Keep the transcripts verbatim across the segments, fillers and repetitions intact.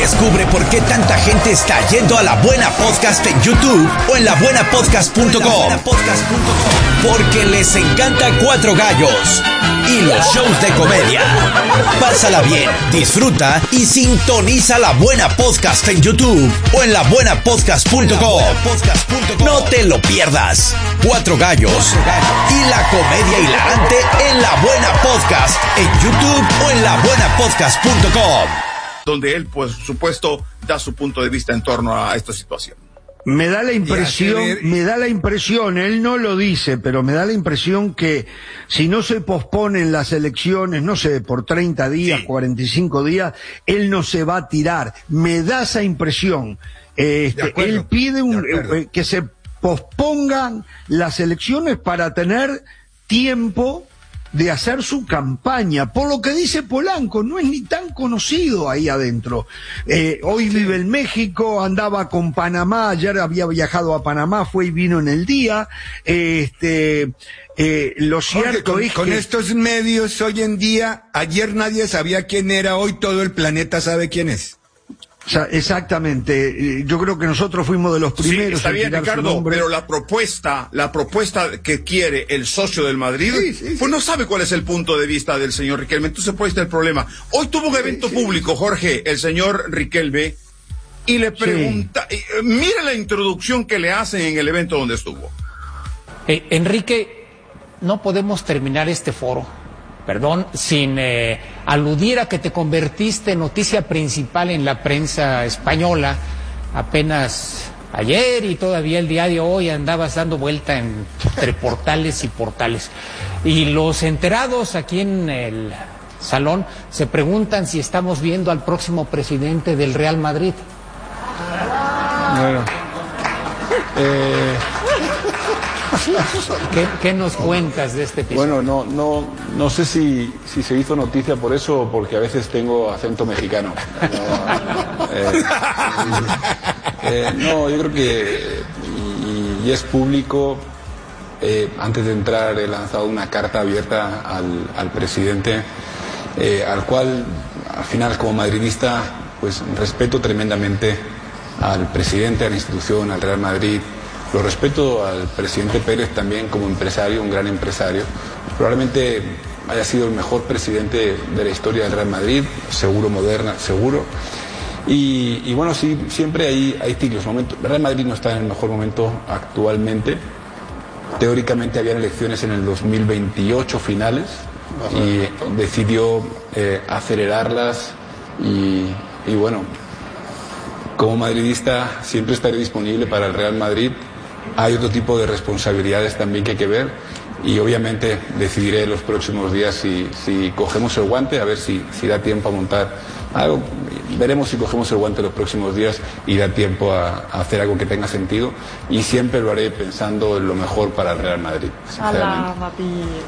Descubre por qué tanta gente está yendo a La Buena Podcast en YouTube o en la buena podcast punto com. Porque les encanta Cuatro Gallos y los shows de comedia. Pásala bien, disfruta y sintoniza La Buena Podcast en YouTube o en la buena podcast punto com. No te lo pierdas. Cuatro Gallos y la comedia hilarante en La Buena Podcast en YouTube o en la buena podcast punto com. Donde él, por supuesto, da su punto de vista en torno a esta situación. Me da la impresión, me da la impresión, él no lo dice, pero me da la impresión que si no se posponen las elecciones, no sé, por treinta días, sí. cuarenta y cinco días, él no se va a tirar. Me da esa impresión. Este, acuerdo, él pide un, eh, que se pospongan las elecciones para tener tiempo de hacer su campaña. Por lo que dice Polanco, no es ni tan conocido ahí adentro. Eh, hoy sí. vive en México, andaba con Panamá, ayer había viajado a Panamá, fue y vino en el día. Eh, este, eh, lo cierto Jorge, con, es con que... estos medios hoy en día, ayer nadie sabía quién era, hoy todo el planeta sabe quién es. O sea, exactamente, yo creo que nosotros fuimos de los primeros. Sí, está bien, Ricardo, pero la propuesta, la propuesta que quiere el socio del Madrid, sí, sí, pues sí. no sabe cuál es el punto de vista del señor Riquelme, entonces puede estar el problema. Hoy tuvo un evento sí, sí. público, Jorge, el señor Riquelme, y le pregunta, sí. eh, mira la introducción que le hacen en el evento donde estuvo. Eh, Enrique, no podemos terminar este foro. Perdón, sin eh, aludir a que te convertiste en noticia principal en la prensa española apenas ayer y todavía el día de hoy andabas dando vuelta en, entre portales y portales. Y los enterados aquí en el salón se preguntan si estamos viendo al próximo presidente del Real Madrid. Bueno, eh... ¿Qué, ¿Qué nos cuentas de este episodio? Bueno, no, no, no sé si, si se hizo noticia por eso o porque a veces tengo acento mexicano. No, eh, eh, no yo creo que, y, y es público, eh, antes de entrar he lanzado una carta abierta al, al presidente, eh, al cual, al final, como madridista, pues respeto tremendamente al presidente, a la institución, al Real Madrid. Lo respeto al presidente Pérez también como empresario, un gran empresario. Probablemente haya sido el mejor presidente de la historia del Real Madrid, seguro, moderna, seguro. Y, y bueno, sí, siempre hay, hay ciclos, momentos. El Real Madrid no está en el mejor momento actualmente. Teóricamente habían elecciones en el dos mil veintiocho finales y decidió eh, acelerarlas y, y bueno, como madridista siempre estaré disponible para el Real Madrid. Hay otro tipo de responsabilidades también que hay que ver y obviamente decidiré en los próximos días si, si cogemos el guante, a ver si, si da tiempo a montar algo. Veremos si cogemos el guante los próximos días y da tiempo a, a hacer algo que tenga sentido y siempre lo haré pensando en lo mejor para el Real Madrid. Hola, papi.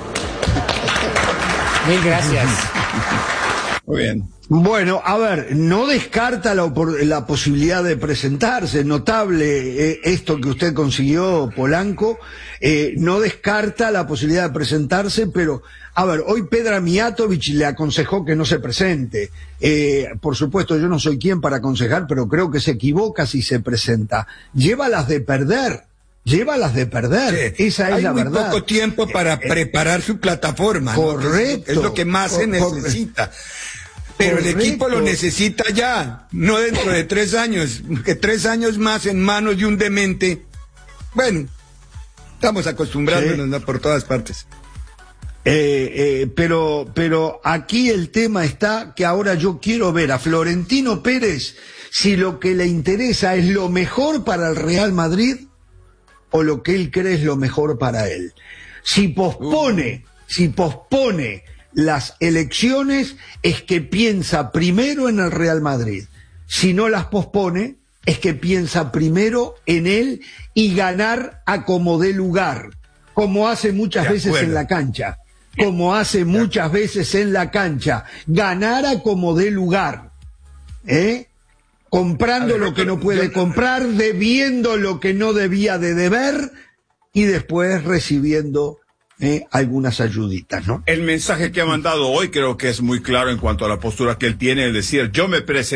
Mil gracias. Muy bien. Bueno, a ver, no descarta la, la posibilidad de presentarse, notable eh, esto que usted consiguió, Polanco, eh, no descarta la posibilidad de presentarse, pero, a ver, hoy Pedra Mijatović le aconsejó que no se presente. Eh, por supuesto, yo no soy quien para aconsejar, pero creo que se equivoca si se presenta. Llévalas de perder. Llévalas de perder, sí, esa es hay la muy verdad. Poco tiempo para eh, preparar su plataforma. Correcto. ¿No? Es, es lo que más Cor se necesita. Pero correcto. El equipo lo necesita ya, no dentro de tres años, que tres años más en manos de un demente. Bueno, estamos acostumbrándonos, sí. ¿no? Por todas partes. Eh, eh, pero, pero aquí el tema está que ahora yo quiero ver a Florentino Pérez si lo que le interesa es lo mejor para el Real Madrid o lo que él cree es lo mejor para él. Si pospone, uh. si pospone las elecciones es que piensa primero en el Real Madrid. Si no las pospone, es que piensa primero en él y ganar a como dé lugar, como hace muchas veces en la cancha, como hace muchas veces en la cancha, ganar a como dé lugar, ¿eh? Comprando ver, lo que no puede yo... comprar, debiendo lo que no debía de deber y después recibiendo Eh, algunas ayuditas, ¿no? El mensaje que ha mandado hoy creo que es muy claro en cuanto a la postura que él tiene, es decir, yo me presenté